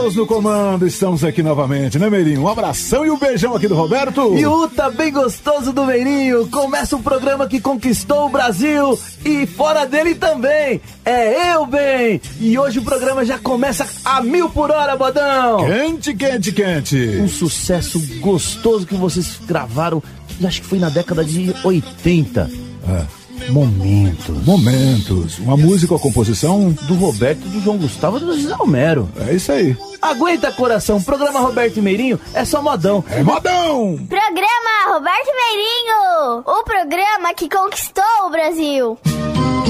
Deus no comando, estamos aqui novamente, né, Meirinho? Um abração e um beijão aqui do Roberto. E o tá bem gostoso do Meirinho. Começa um programa que conquistou o Brasil e fora dele também. É eu, bem. E hoje o programa já começa a 1000 por hora, Bodão. Quente, quente, quente. Um sucesso gostoso que vocês gravaram, acho que foi na década de 80. Momentos. Uma música ou composição do Roberto, do João Gustavo e do José Romero. É isso aí. Aguenta, coração. Programa Roberto e Meirinho é só modão. É modão. Programa Roberto e Meirinho, o programa que conquistou o Brasil.